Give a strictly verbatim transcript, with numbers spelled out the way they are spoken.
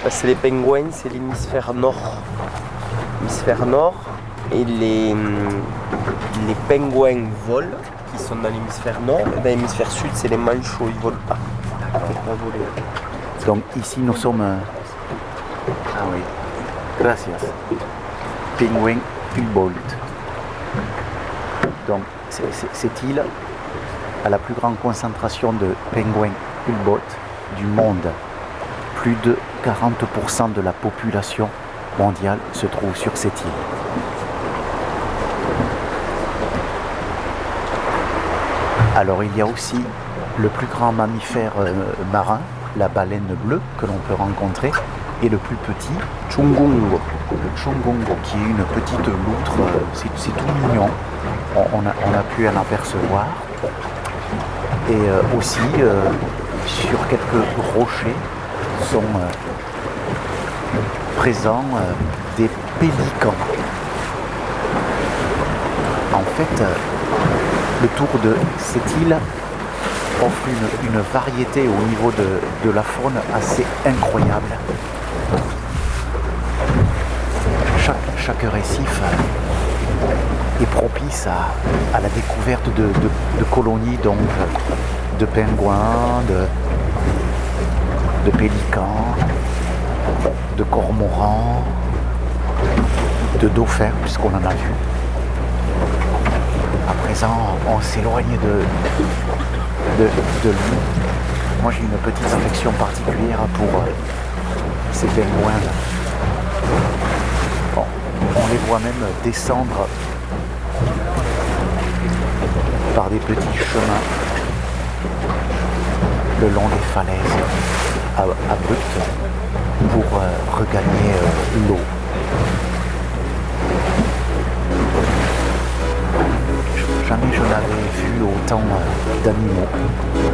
Parce que les pingouins, c'est l'hémisphère nord. L'hémisphère nord. Et les, les pingouins volent, qui sont dans l'hémisphère nord. Et dans l'hémisphère sud, c'est les manchots, ils ne volent pas. Ils ne peuvent pas voler. Donc ici, nous sommes... euh, Ah oui, gracias. Penguin Humboldt. Donc c'est- c'est- cette île a la plus grande concentration de pingouins Humboldt du monde. Plus de quarante pour cent de la population mondiale se trouve sur cette île. Alors il y a aussi le plus grand mammifère euh, marin, la baleine bleue que l'on peut rencontrer, et le plus petit, Chungungo, le Chungungo, qui est une petite loutre, euh, c'est, c'est tout mignon, on, on a, on a pu en apercevoir. Et euh, aussi, euh, sur quelques rochers, sont euh, présents euh, des pélicans. En fait, euh, le tour de cette île offre une, une variété au niveau de, de la faune assez incroyable. Chaque, chaque récif est propice à, à la découverte de, de, de colonies donc de pingouins, de, de pélicans, de cormorans, de dauphins, puisqu'on en a vu. À présent, on s'éloigne de, de, de lui. Moi, j'ai une petite affection particulière pour euh, ces pingouins-là. Bon, on les voit même descendre par des petits chemins le long des falaises ab- abruptes pour euh, regagner euh, l'eau. Jamais je n'avais vu autant euh, d'animaux.